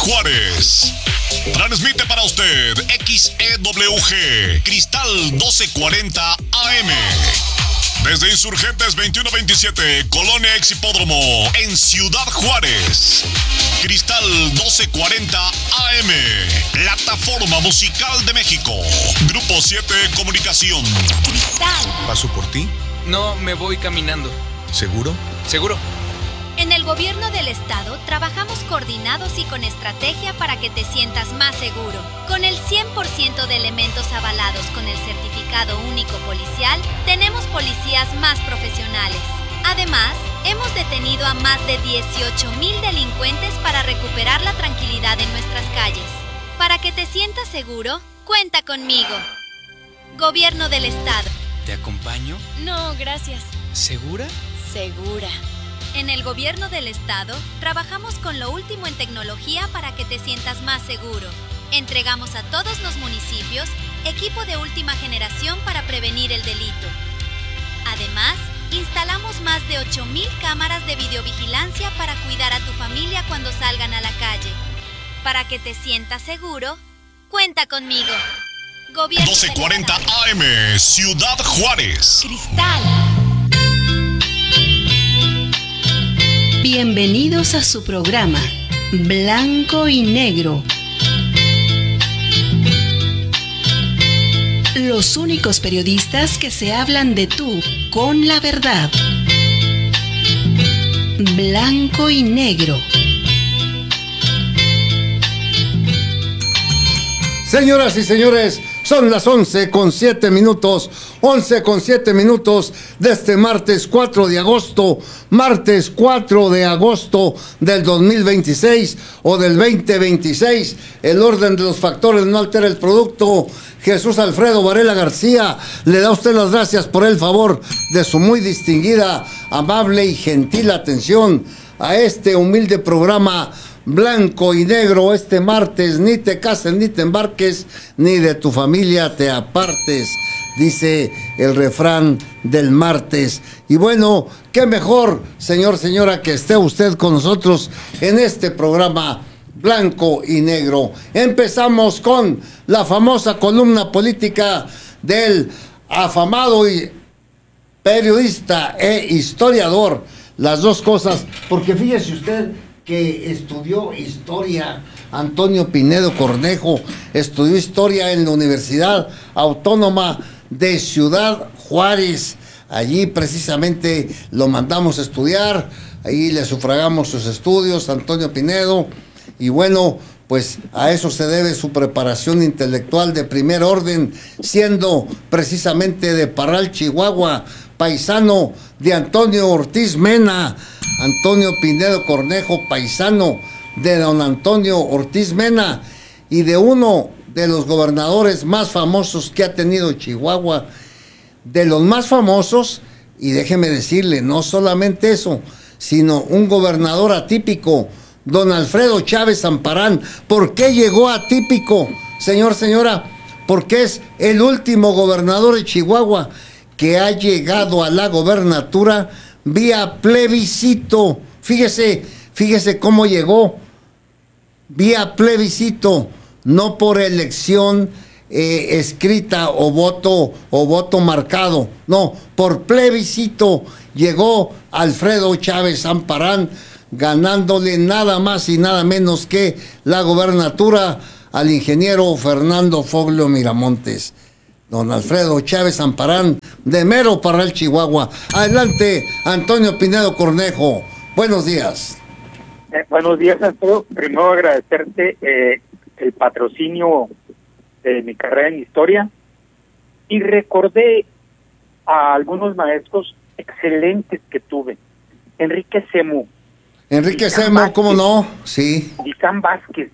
Juárez. Transmite para usted XEWG Cristal 1240 AM. Desde Insurgentes 2127, Colonia Exhipódromo, en Ciudad Juárez. Cristal 1240 AM, Plataforma Musical de México. Grupo 7 Comunicación. Cristal. ¿Paso por ti? No, me voy caminando. ¿Seguro? ¿Seguro? En el gobierno del estado trabajamos coordinados y con estrategia para que te sientas más seguro. Con el 100% de elementos avalados con el certificado único policial, tenemos policías más profesionales. Además, hemos detenido a más de 18,000 delincuentes para recuperar la tranquilidad en nuestras calles. Para que te sientas seguro, cuenta conmigo. Gobierno del estado. ¿Te acompaño? No, gracias. ¿Segura? Segura. En el gobierno del estado, trabajamos con lo último en tecnología para que te sientas más seguro. Entregamos a todos los municipios equipo de última generación para prevenir el delito. Además, instalamos más de 8,000 cámaras de videovigilancia para cuidar a tu familia cuando salgan a la calle. Para que te sientas seguro, cuenta conmigo. Gobierno 1240 AM, Ciudad Juárez. Cristal. Bienvenidos a su programa Blanco y Negro. Los únicos periodistas que se hablan de tú con la verdad. Blanco y Negro. Señoras y señores, son las 11:07, 11:07 de este martes 4 de agosto, del 2026 o del 2026. El orden de los factores no altera el producto. Jesús Alfredo Varela García le da a usted las gracias por el favor de su muy distinguida, amable y gentil atención a este humilde programa Blanco y Negro. Este martes ni te cases ni te embarques, ni de tu familia te apartes, dice el refrán del martes. Y bueno, qué mejor, señor, señora, que esté usted con nosotros en este programa Blanco y Negro. Empezamos con la famosa columna política del afamado y periodista e historiador, las dos cosas, porque fíjese usted que estudió historia, Antonio Pinedo Cornejo, estudió historia en la Universidad Autónoma de Ciudad Juárez. Allí precisamente lo mandamos a estudiar, ahí le sufragamos sus estudios, Antonio Pinedo, y bueno, pues a eso se debe su preparación intelectual de primer orden, siendo precisamente de Parral, Chihuahua, paisano de Antonio Ortiz Mena. Antonio Pinedo Cornejo, paisano de don Antonio Ortiz Mena y de uno de los gobernadores más famosos que ha tenido Chihuahua, de los más famosos, y déjeme decirle, no solamente eso, sino un gobernador atípico, don Alfredo Chávez Amparán. ¿Por qué llegó atípico, señor, señora? Porque es el último gobernador de Chihuahua que ha llegado a la gobernatura vía plebiscito. Fíjese cómo llegó. Vía plebiscito, no por elección escrita o voto marcado. No, por plebiscito llegó Alfredo Chávez Amparán, ganándole nada más y nada menos que la gobernatura al ingeniero Fernando Foglio Miramontes. Don Alfredo Chávez Amparán, de mero Parral, Chihuahua. Adelante, Antonio Pinedo Cornejo. Buenos días. Buenos días, Alfredo. Primero agradecerte el patrocinio de mi carrera en historia, y recordé a algunos maestros excelentes que tuve. Enrique Semo, ¿cómo no? Sí. Dizán Vázquez,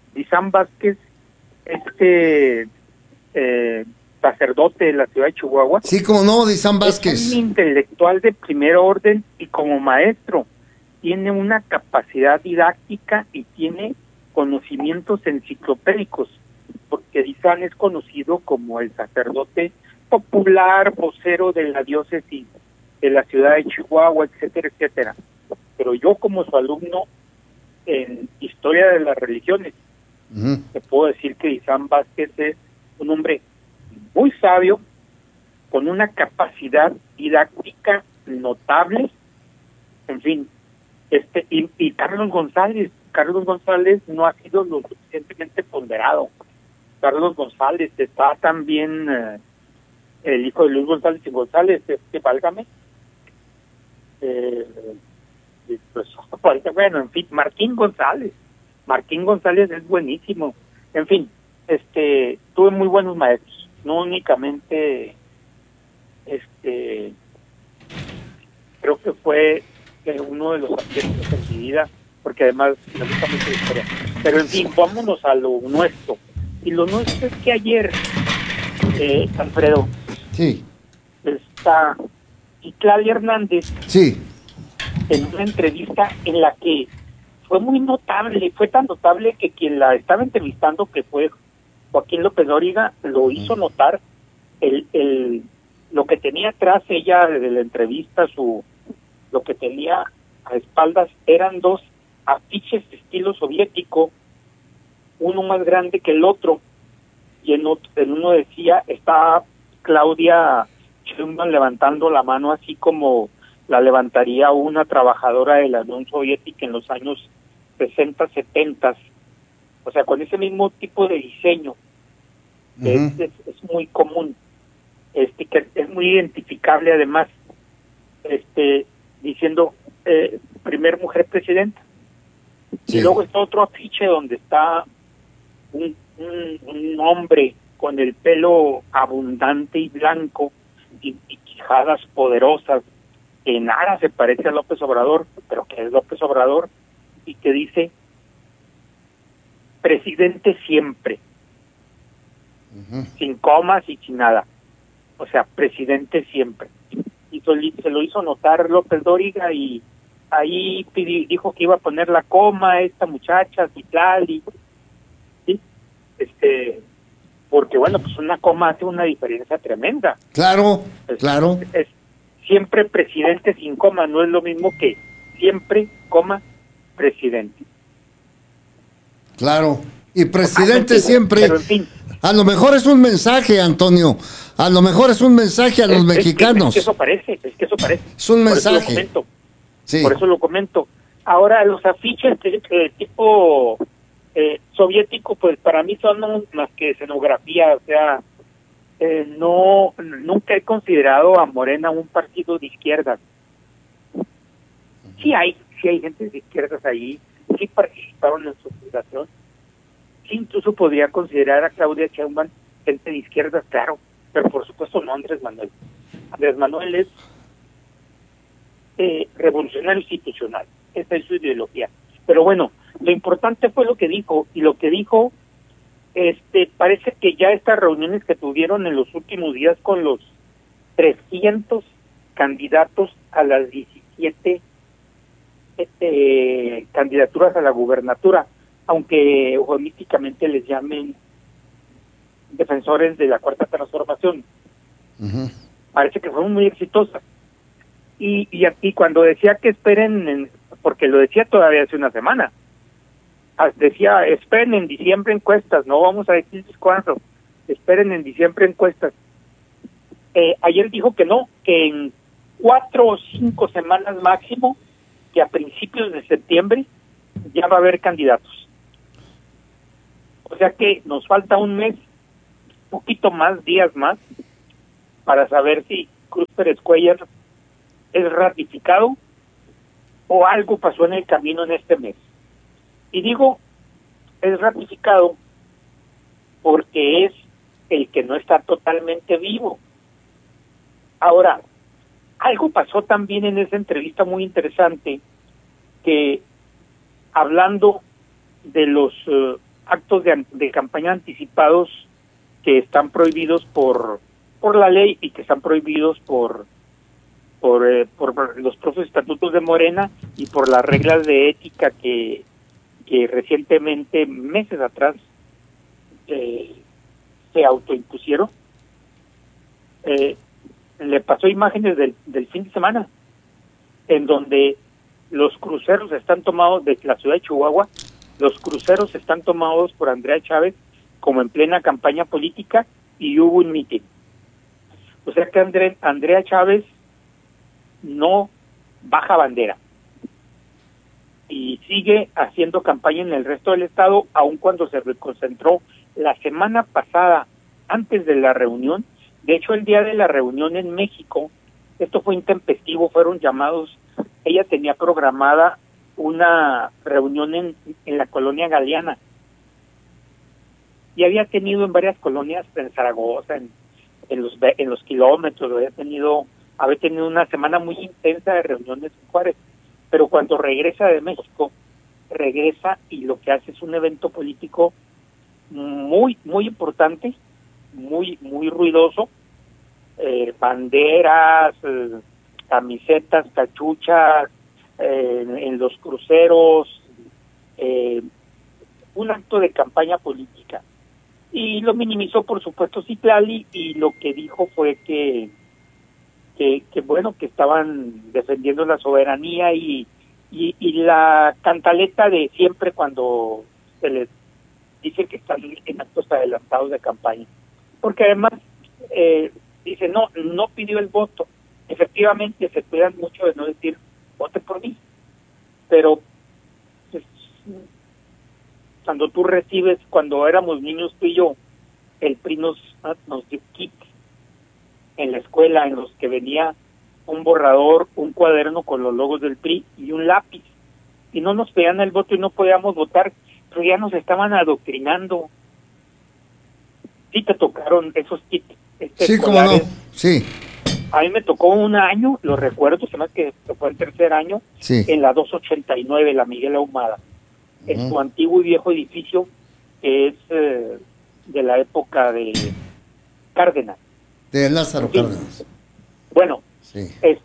sacerdote de la ciudad de Chihuahua. Sí, cómo no, Dizán Vázquez. Es un intelectual de primer orden y como maestro tiene una capacidad didáctica y tiene conocimientos enciclopédicos, porque Dizán es conocido como el sacerdote popular, vocero de la diócesis de la ciudad de Chihuahua, etcétera, etcétera. Pero yo, como su alumno en historia de las religiones, Te puedo decir que Isán Vázquez es un hombre muy sabio, con una capacidad didáctica notable, en fin, y Carlos González no ha sido lo suficientemente ponderado. Carlos González, está también el hijo de Luis González y González, válgame, pues, bueno, en fin, Martín González es buenísimo, en fin, tuve muy buenos maestros, no únicamente, creo que fue uno de los aciertos en mi vida, porque además me gusta mucho la historia, pero en fin, vámonos a lo nuestro, y lo nuestro es que ayer, Alfredo, sí, está Citlali Hernández, sí, en una entrevista en la que fue tan notable que quien la estaba entrevistando, que fue Joaquín López Dóriga, lo hizo notar lo que tenía atrás ella de la entrevista, lo que tenía a espaldas eran dos afiches de estilo soviético, uno más grande que el otro, y en uno decía, está Claudia Sheinbaum levantando la mano así como la levantaría una trabajadora de la Unión Soviética en los años 60, 70, o sea, con ese mismo tipo de diseño, que es muy común, que es muy identificable además, diciendo primer mujer presidenta. Sí. Y luego está otro afiche donde está un hombre con el pelo abundante y blanco y quijadas poderosas, que en nada se parece a López Obrador, pero que es López Obrador, y que dice presidente siempre, sin comas y sin nada, o sea, presidente siempre. Y se lo hizo notar López Dóriga, y ahí dijo que iba a poner la coma a esta muchacha, Citlali, ¿sí? Porque bueno, pues una coma hace una diferencia tremenda. Claro, claro. Es siempre presidente sin coma, no es lo mismo que siempre, coma, presidente. Claro, y presidente siempre. Pero en fin. A lo mejor es un mensaje, Antonio. A lo mejor es un mensaje a los mexicanos. Es que eso parece. Es un mensaje. Por eso lo comento. Ahora, los afiches de tipo soviético, pues para mí son más que escenografía, o sea, nunca he considerado a Morena un partido de izquierda. Sí hay gente de izquierdas ahí, sí participaron en su fundación, sí incluso podría considerar a Claudia Sheinbaum gente de izquierdas, claro, pero por supuesto no Andrés Manuel. Andrés Manuel es revolucionario institucional, esa es su ideología. Pero bueno, lo importante fue lo que dijo, y lo que dijo, parece que ya estas reuniones que tuvieron en los últimos días con los 300 candidatos a las 17 candidaturas a la gubernatura, aunque místicamente les llamen defensores de la Cuarta Transformación, parece que fueron muy exitosas. Y aquí cuando decía que esperen, porque lo decía todavía hace una semana, decía, esperen en diciembre encuestas, no vamos a decirles cuándo, esperen en diciembre encuestas. Ayer dijo que no, que en 4 o 5 semanas máximo, que a principios de septiembre ya va a haber candidatos. O sea que nos falta un mes, poquito más, días más, para saber si Cruz Pérez Cuéllar es ratificado o algo pasó en el camino en este mes. Y digo, es ratificado porque es el que no está totalmente vivo. Ahora, algo pasó también en esa entrevista muy interesante, que hablando de los actos de campaña anticipados que están prohibidos por la ley y que están prohibidos por los propios estatutos de Morena y por las reglas de ética que recientemente, meses atrás, se autoimpusieron. Le pasó imágenes del fin de semana, en donde los cruceros están tomados de la ciudad de Chihuahua, Los cruceros están tomados por Andrea Chávez como en plena campaña política y hubo un mitin. O sea que Andrea Chávez no baja bandera y sigue haciendo campaña en el resto del estado, aun cuando se reconcentró la semana pasada antes de la reunión. De hecho, el día de la reunión en México, esto fue intempestivo, fueron llamados, ella tenía programada una reunión en la colonia Galeana, y había tenido en varias colonias, en Zaragoza, en los kilómetros, había tenido una semana muy intensa de reuniones en Juárez, pero cuando regresa de México, regresa y lo que hace es un evento político muy, muy importante, muy, muy ruidoso, banderas, camisetas, cachuchas, en los cruceros, un acto de campaña política. Y lo minimizó, por supuesto, Citlali, y lo que dijo fue que bueno, que estaban defendiendo la soberanía y la cantaleta de siempre cuando se les dice que están en actos adelantados de campaña. Porque además, dice, no pidió el voto. Efectivamente, se cuidan mucho de no decir, vote por mí. Pero pues, cuando éramos niños tú y yo, el PRI nos dio kit en la escuela, en los que venía un borrador, un cuaderno con los logos del PRI y un lápiz, y no nos pedían el voto y no podíamos votar, pero ya nos estaban adoctrinando. Sí te tocaron esos kits sí, cómo no, sí. A mí me tocó un año, lo recuerdo, se me hace que fue el tercer año, sí, en la 289, la Miguel Ahumada, en su antiguo y viejo edificio, que es de la época de Cárdenas. De Lázaro Sí. Cárdenas. Bueno, Sí.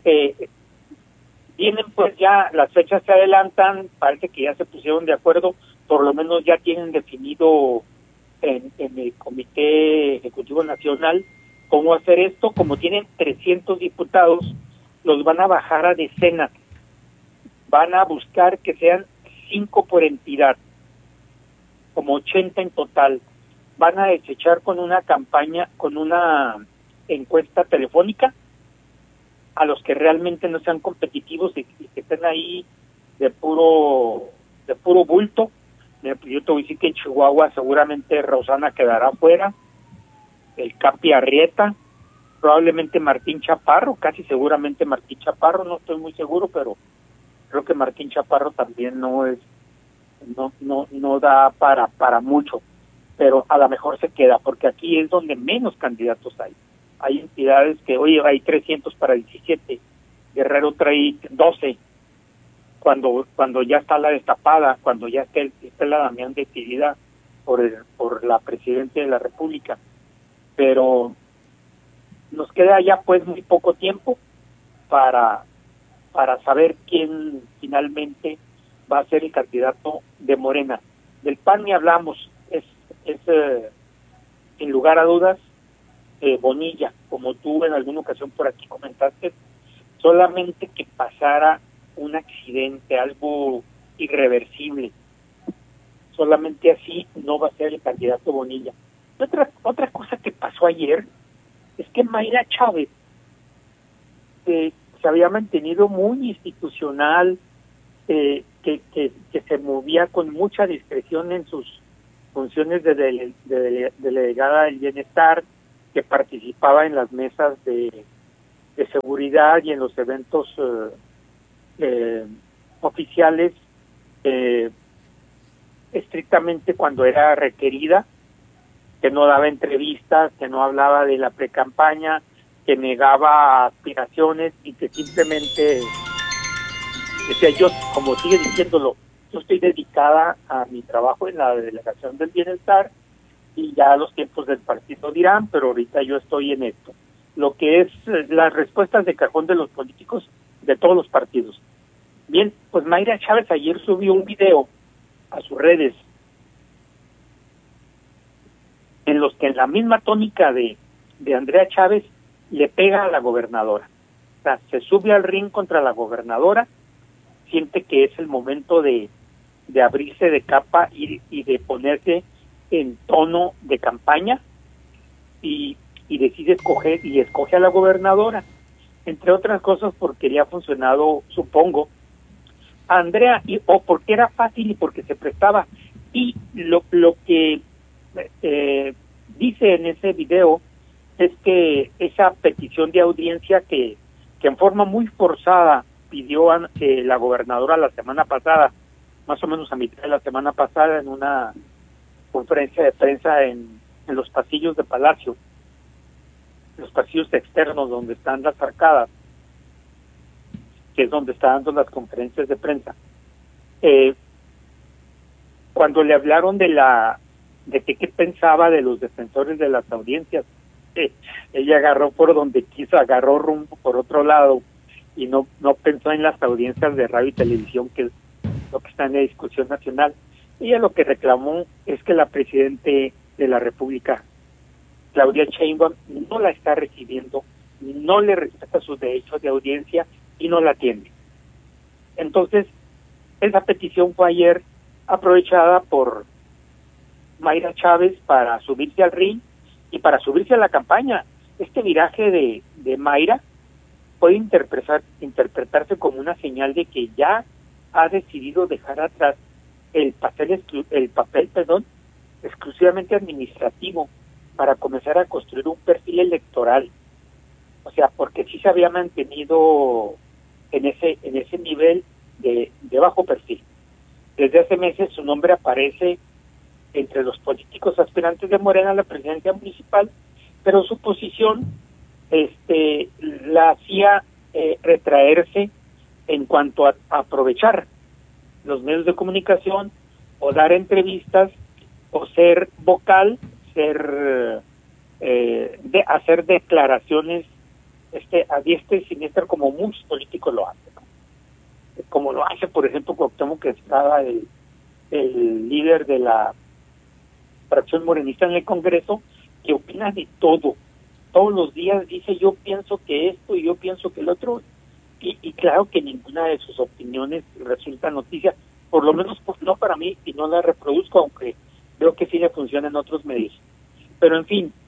Vienen pues ya, las fechas se adelantan, parece que ya se pusieron de acuerdo, por lo menos ya tienen definido en el Comité Ejecutivo Nacional cómo hacer esto. Como tienen 300 diputados, los van a bajar a decenas, van a buscar que sean 5 por entidad, como 80 en total. Van a desechar con una campaña, con una encuesta telefónica a los que realmente no sean competitivos y que estén ahí de puro bulto. Yo te voy a decir que en Chihuahua seguramente Rosana quedará fuera, el Capi Arrieta, probablemente Martín Chaparro, casi seguramente Martín Chaparro, no estoy muy seguro, pero creo que Martín Chaparro también no da para mucho, pero a lo mejor se queda, porque aquí es donde menos candidatos hay. Hay entidades que, oye, hay 300 para 17, Guerrero trae 12, cuando ya está la destapada, cuando ya está la Damián decidida por la Presidenta de la República. Pero nos queda ya pues muy poco tiempo para saber quién finalmente va a ser el candidato de Morena. Del PAN ni hablamos, es sin lugar a dudas Bonilla, como tú en alguna ocasión por aquí comentaste, solamente que pasara un accidente, algo irreversible, solamente así no va a ser el candidato Bonilla. Otra cosa que pasó ayer es que Mayra Chávez se había mantenido muy institucional, que se movía con mucha discreción en sus funciones de delegada del bienestar, que participaba en las mesas de seguridad y en los eventos oficiales estrictamente cuando era requerida, que no daba entrevistas, que no hablaba de la precampaña, que negaba aspiraciones y que simplemente decía, yo, como sigue diciéndolo, yo estoy dedicada a mi trabajo en la delegación del bienestar y ya los tiempos del partido dirán, pero ahorita yo estoy en esto. Lo que es las respuestas de cajón de los políticos de todos los partidos. Bien, pues Mayra Chávez ayer subió un video a sus redes en los que en la misma tónica de Andrea Chávez le pega a la gobernadora. O sea, se sube al ring contra la gobernadora, siente que es el momento de de abrirse de capa y de ponerse en tono de campaña y decide escoge a la gobernadora, entre otras cosas porque le ha funcionado, supongo, a Andrea, o porque era fácil y porque se prestaba. Y lo que dice en ese video es que esa petición de audiencia que en forma muy forzada pidió la gobernadora la semana pasada, más o menos a mitad de la semana pasada, en una conferencia de prensa en los pasillos de Palacio, los pasillos externos donde están las arcadas, que es donde están dando las conferencias de prensa. Cuando le hablaron de qué pensaba de los defensores de las audiencias, ella agarró por donde quiso, agarró rumbo por otro lado y no pensó en las audiencias de radio y televisión, que es lo que está en la discusión nacional. Ella lo que reclamó es que la Presidente de la República, Claudia Sheinbaum, no la está recibiendo, no le respeta sus derechos de audiencia y no la atiende. Entonces, esa petición fue ayer aprovechada por Mayra Chávez para subirse al ring y para subirse a la campaña. Este viraje de Mayra puede interpretarse como una señal de que ya ha decidido dejar atrás el papel exclusivamente administrativo para comenzar a construir un perfil electoral. O sea, porque sí se había mantenido en ese nivel de bajo perfil. Desde hace meses su nombre aparece entre los políticos aspirantes de Morena a la presidencia municipal, pero su posición la hacía retraerse en cuanto a aprovechar los medios de comunicación o dar entrevistas o ser vocal, hacer declaraciones a diestra y siniestra, como muchos políticos lo hacen, ¿no? Como lo hace, por ejemplo, Cuauhtémoc Estrada, el líder de la fracción morenista en el Congreso, que opina de todo. Todos los días dice: yo pienso que esto y yo pienso que el otro, y claro que ninguna de sus opiniones resulta noticia, por lo menos no para mí, y no la reproduzco, aunque veo que sí le funciona en otros medios. Pero en fin,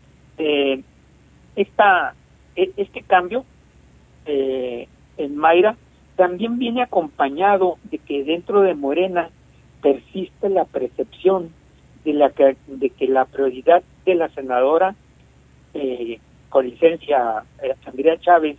este cambio en Mayra también viene acompañado de que dentro de Morena persiste la percepción de que la prioridad de la senadora con licencia Andrea Chávez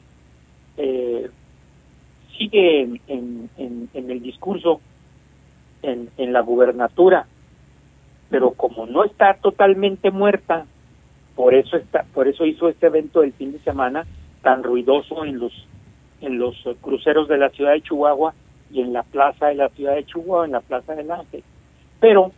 sigue en el discurso en la gubernatura, pero como no está totalmente muerta, por eso hizo este evento del fin de semana tan ruidoso en los cruceros de la ciudad de Chihuahua y en la plaza de la ciudad de Chihuahua, en la Plaza del Ángel. Pero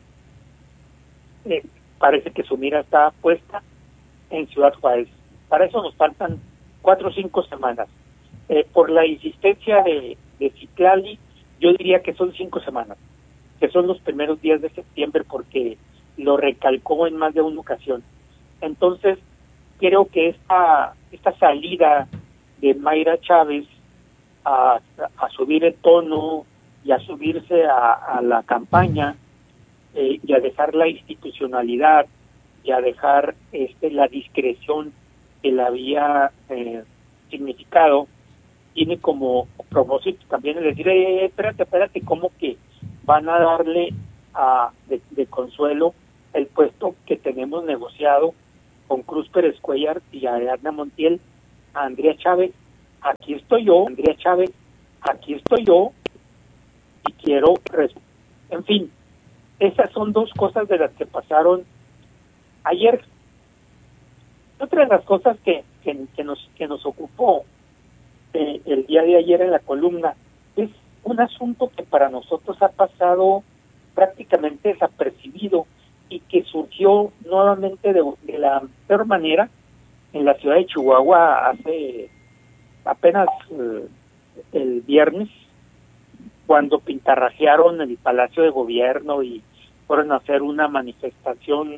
parece que su mira está puesta en Ciudad Juárez. Para eso nos faltan 4 o 5 semanas. Por la insistencia de Citlali, yo diría que son 5 semanas, que son los primeros días de septiembre, porque lo recalcó en más de una ocasión. Entonces, creo que esta salida de Mayra Chávez a subir el tono y a subirse a la campaña, y a dejar la institucionalidad y a dejar la discreción que la había significado, tiene como propósito también el decir: espérate, ¿cómo que van a darle de consuelo el puesto que tenemos negociado con Cruz Pérez Cuellar y Ariadna Montiel a Andrea Chávez? Aquí estoy yo, Andrea Chávez, aquí estoy yo, y quiero... En fin, esas son 2 cosas de las que pasaron ayer. Otra de las cosas que nos ocupó el día de ayer en la columna es un asunto que para nosotros ha pasado prácticamente desapercibido y que surgió nuevamente de la peor manera en la ciudad de Chihuahua hace apenas el viernes, cuando pintarrajearon el Palacio de Gobierno y fueron a hacer una manifestación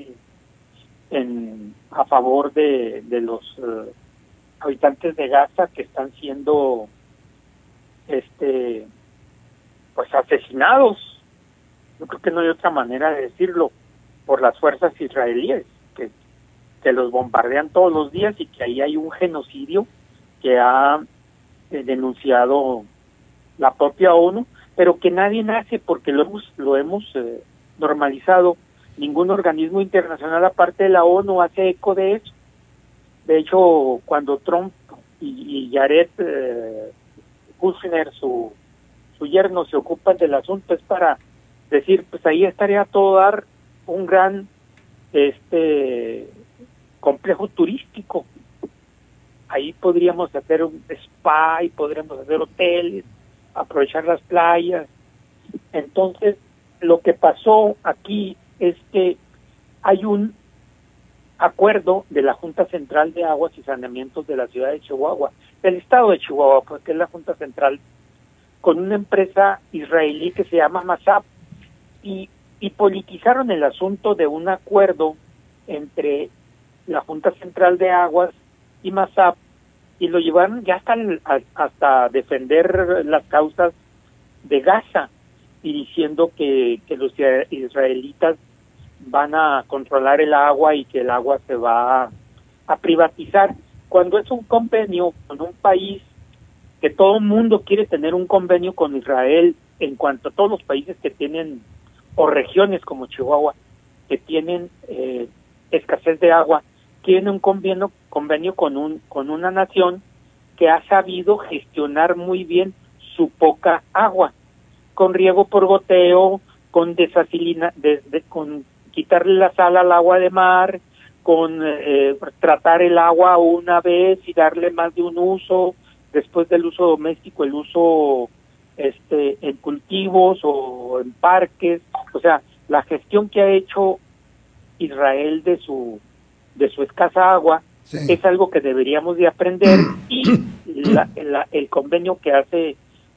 a favor de los habitantes de Gaza que están siendo pues asesinados yo creo que no hay otra manera de decirlo, por las fuerzas israelíes, que los bombardean todos los días y que ahí hay un genocidio que ha denunciado la propia ONU, pero que nadie hace porque lo hemos normalizado. Ningún organismo internacional aparte de la ONU hace eco de eso. De hecho, cuando Trump y Jared Kushner, su yerno, se ocupan del asunto, es para decir, pues ahí estaría a todo dar un gran complejo turístico. Ahí podríamos hacer un spa y podríamos hacer hoteles, aprovechar las playas. Entonces, lo que pasó aquí es que hay un acuerdo de la Junta Central de Aguas y Saneamientos de la ciudad de Chihuahua, del estado de Chihuahua, porque es la Junta Central, con una empresa israelí que se llama Masab, y politizaron el asunto de un acuerdo entre la Junta Central de Aguas y Masab, y lo llevaron ya hasta defender las causas de Gaza, y diciendo que los israelitas van a controlar el agua y que el agua se va a privatizar, cuando es un convenio con un país que todo el mundo quiere tener un convenio con Israel, en cuanto a todos los países que tienen, o regiones como Chihuahua, que tienen escasez de agua, tienen un convenio con una nación que ha sabido gestionar muy bien su poca agua, con riego por goteo, con con quitarle la sal al agua de mar, con tratar el agua una vez y darle más de un uso, después del uso doméstico, el uso en cultivos o en parques. O sea, la gestión que ha hecho Israel de su escasa agua, sí, es algo que deberíamos de aprender, y el convenio que hace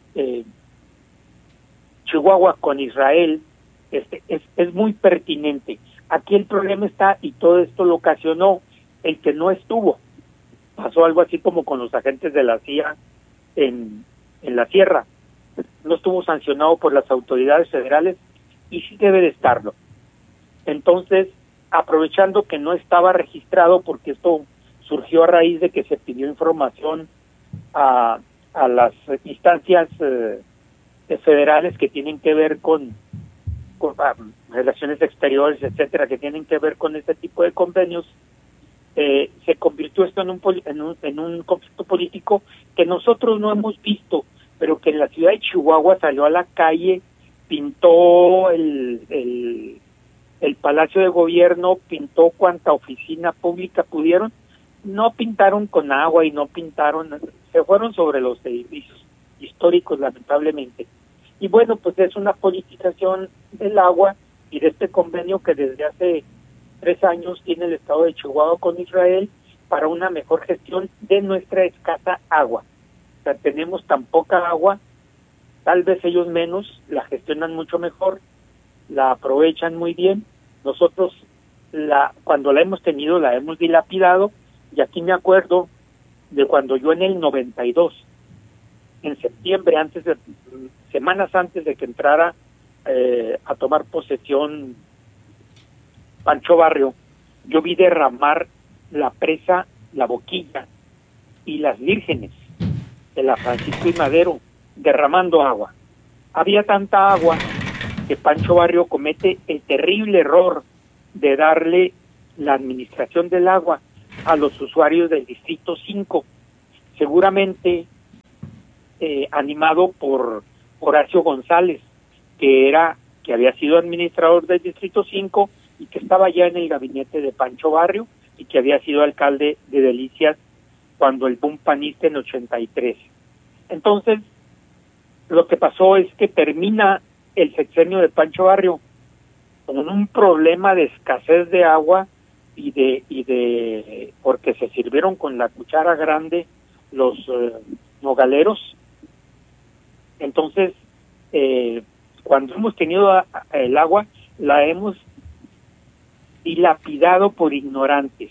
Chihuahua con Israel es muy pertinente. Aquí el problema está, y todo esto lo ocasionó el que no estuvo. Pasó algo así como con los agentes de la CIA en la sierra. No estuvo sancionado por las autoridades federales y sí debe de estarlo. Entonces, aprovechando que no estaba registrado, porque esto surgió a raíz de que se pidió información a las instancias federales que tienen que ver con relaciones exteriores, etcétera, que tienen que ver con este tipo de convenios, se convirtió esto en un conflicto político que nosotros no hemos visto, pero que en la ciudad de Chihuahua salió a la calle, pintó el Palacio de Gobierno, pintó cuanta oficina pública pudieron, no pintaron con agua y no pintaron, se fueron sobre los edificios históricos, lamentablemente. Y bueno, pues es una politización del agua y de este convenio que desde hace 3 años tiene el estado de Chihuahua con Israel para una mejor gestión de nuestra escasa agua. O sea, tenemos tan poca agua, tal vez ellos menos, la gestionan mucho mejor, la aprovechan muy bien. Nosotros, cuando la hemos tenido, la hemos dilapidado, y aquí me acuerdo de cuando yo en el 92, en septiembre, semanas antes de que entrara a tomar posesión Pancho Barrio, yo vi derramar la presa, la Boquilla y las Vírgenes de la Francisco y Madero, derramando agua. Había tanta agua que Pancho Barrio comete el terrible error de darle la administración del agua a los usuarios del Distrito 5, seguramente animado por Horacio González, que había sido administrador del Distrito 5 y que estaba ya en el gabinete de Pancho Barrio y que había sido alcalde de Delicias cuando el boom panista en 83. Entonces, lo que pasó es que termina el sexenio de Pancho Barrio con un problema de escasez de agua y de porque se sirvieron con la cuchara grande los nogaleros. Entonces, cuando hemos tenido el agua, la hemos dilapidado por ignorantes,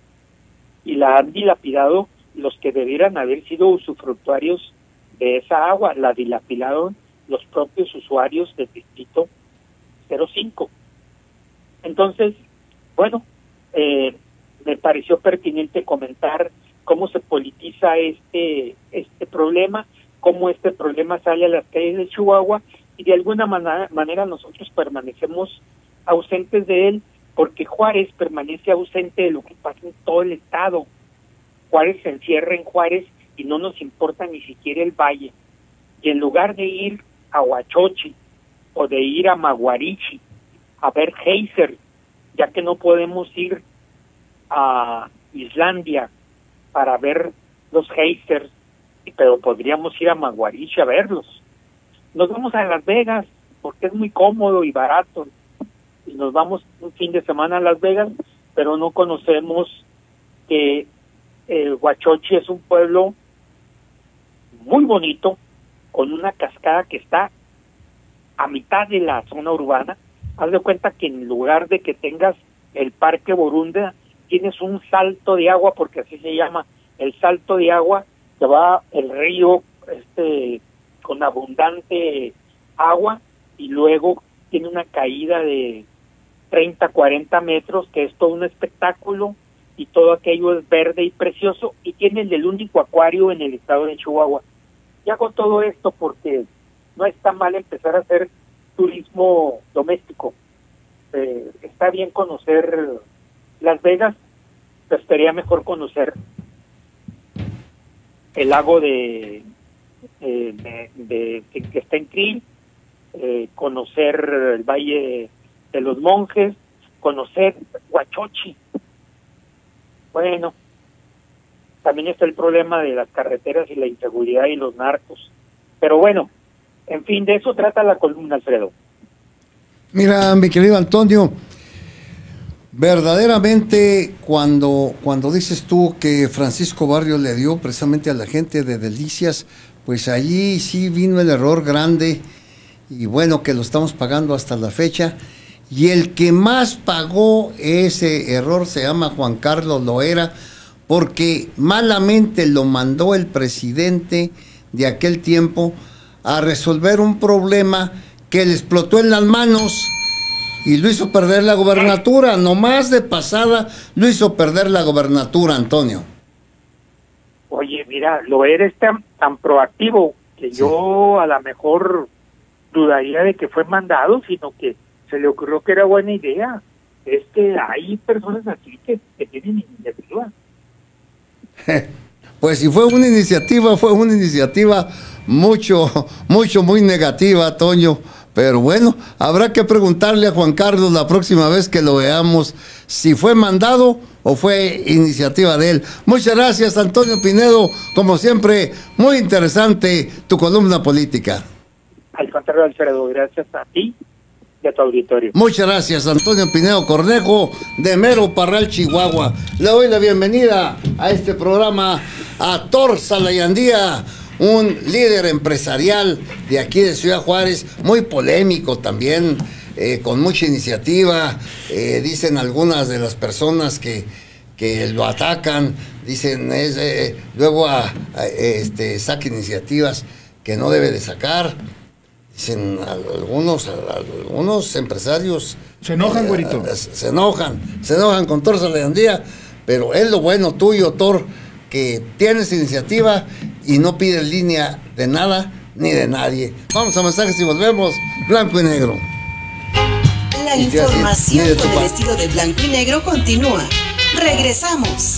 y la han dilapidado los que debieran haber sido usufructuarios de esa agua, la dilapidaron los propios usuarios del Distrito 05. Entonces, bueno, me pareció pertinente comentar cómo se politiza este problema, cómo este problema sale a las calles de Chihuahua, y de alguna manera nosotros permanecemos ausentes de él, porque Juárez permanece ausente de lo que pasa en todo el estado. Juárez se encierra en Juárez y no nos importa ni siquiera el valle. Y en lugar de ir a Huachochi o de ir a Maguarichi a ver geysers, ya que no podemos ir a Islandia para ver los geysers, pero podríamos ir a Maguarichi a verlos. Nos vamos a Las Vegas porque es muy cómodo y barato, y nos vamos un fin de semana a Las Vegas, pero no conocemos que Huachochi es un pueblo muy bonito, con una cascada que está a mitad de la zona urbana. Haz de cuenta que en lugar de que tengas el Parque Borunda, tienes un salto de agua, porque así se llama, el salto de agua, que va el río con abundante agua, y luego tiene una caída de 30, 40 metros, que es todo un espectáculo, y todo aquello es verde y precioso, y tiene el único acuario en el estado de Chihuahua. Y hago todo esto porque no está mal empezar a hacer turismo doméstico. Está bien conocer Las Vegas, pero estaría mejor conocer el lago que está en Krill, conocer el Valle de los Monjes, conocer Huachochi. Bueno, también está el problema de las carreteras y la inseguridad y los narcos. Pero bueno, en fin, de eso trata la columna, Alfredo. Mira, mi querido Antonio, verdaderamente cuando dices tú que Francisco Barrios le dio precisamente a la gente de Delicias, pues allí sí vino el error grande, y bueno, que lo estamos pagando hasta la fecha. Y el que más pagó ese error se llama Juan Carlos Loera, porque malamente lo mandó el presidente de aquel tiempo a resolver un problema que le explotó en las manos y lo hizo perder la gobernatura. Nomás de pasada lo hizo perder la gobernatura, Antonio. Oye, mira, Loera es tan proactivo que sí. Yo a lo mejor dudaría de que fue mandado, sino que se le ocurrió que era buena idea. Es que hay personas aquí que tienen iniciativa. Pues si fue una iniciativa muy negativa, Toño. Pero bueno, habrá que preguntarle a Juan Carlos la próxima vez que lo veamos si fue mandado o fue iniciativa de él. Muchas gracias, Antonio Pinedo. Como siempre, muy interesante tu columna política. Al contrario, Alfredo, gracias a ti y a tu auditorio. Muchas gracias, Antonio Pinedo Cornejo, de Mero Parral, Chihuahua. Le doy la bienvenida a este programa a Thor Salayandía, un líder empresarial de aquí de Ciudad Juárez, muy polémico también, con mucha iniciativa. Dicen algunas de las personas que lo atacan, dicen luego saca iniciativas que no debe de sacar. Dicen algunos empresarios se enojan, güerito. Se enojan con Thor Salayandía, pero es lo bueno tuyo, Thor, que tienes iniciativa y no pides línea de nada ni de nadie. Vamos a mensajes y volvemos. Blanco y negro. La información con el estilo de blanco y negro continúa. Regresamos.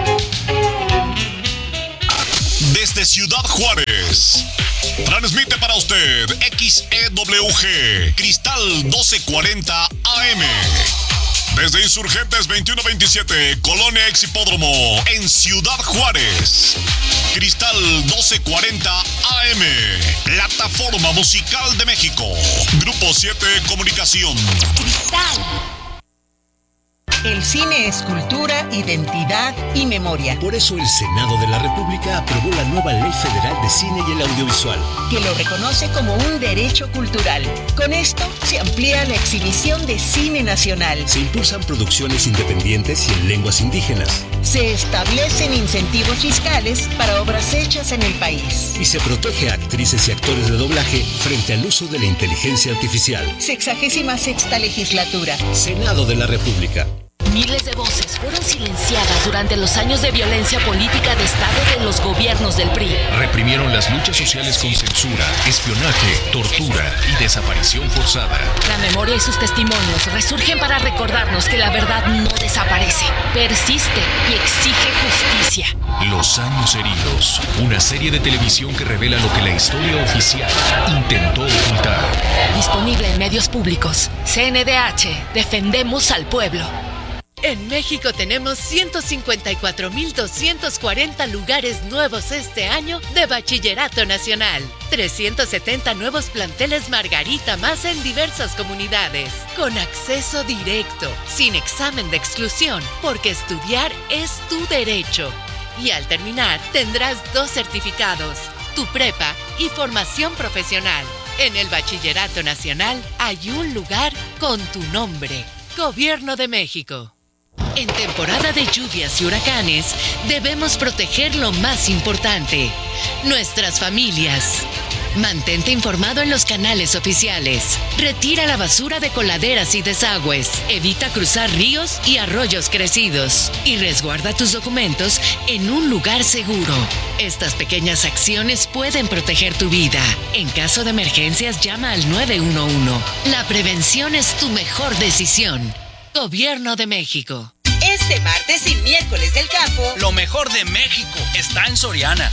Desde Ciudad Juárez, transmite para usted XEWG Cristal 1240 AM. Desde Insurgentes 2127, Colonia Ex Hipódromo, en Ciudad Juárez. Cristal 1240 AM, Plataforma Musical de México. Grupo 7 Comunicación. Cristal. El cine es cultura, identidad y memoria. Por eso el Senado de la República aprobó la nueva Ley Federal de Cine y el Audiovisual, que lo reconoce como un derecho cultural. Con esto se amplía la exhibición de cine nacional. Se impulsan producciones independientes y en lenguas indígenas. Se establecen incentivos fiscales para obras hechas en el país. Y se protege a actrices y actores de doblaje frente al uso de la inteligencia artificial. 66ª legislatura. Senado de la República. Miles de voces fueron silenciadas durante los años de violencia política de Estado de los gobiernos del PRI. Reprimieron las luchas sociales con censura, espionaje, tortura y desaparición forzada. La memoria y sus testimonios resurgen para recordarnos que la verdad no desaparece, persiste y exige justicia. Los años heridos, una serie de televisión que revela lo que la historia oficial intentó ocultar. Disponible en medios públicos. CNDH, defendemos al pueblo. En México tenemos 154.240 lugares nuevos este año de Bachillerato Nacional. 370 nuevos planteles Margarita más en diversas comunidades. Con acceso directo, sin examen de exclusión, porque estudiar es tu derecho. Y al terminar tendrás 2 certificados, tu prepa y formación profesional. En el Bachillerato Nacional hay un lugar con tu nombre. Gobierno de México. En temporada de lluvias y huracanes, debemos proteger lo más importante, nuestras familias. Mantente informado en los canales oficiales. Retira la basura de coladeras y desagües. Evita cruzar ríos y arroyos crecidos. Y resguarda tus documentos en un lugar seguro. Estas pequeñas acciones pueden proteger tu vida. En caso de emergencias, llama al 911. La prevención es tu mejor decisión. Gobierno de México. Este martes y miércoles del campo, lo mejor de México está en Soriana.